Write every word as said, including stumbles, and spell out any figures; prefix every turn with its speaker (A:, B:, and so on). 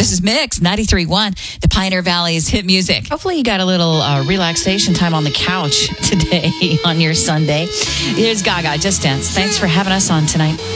A: This is Mix ninety-three point one, the Pioneer Valley's hit music.
B: Hopefully you got a little uh, relaxation time on the couch today on your Sunday. Here's Gaga, Just Dance. Thanks for having us on tonight.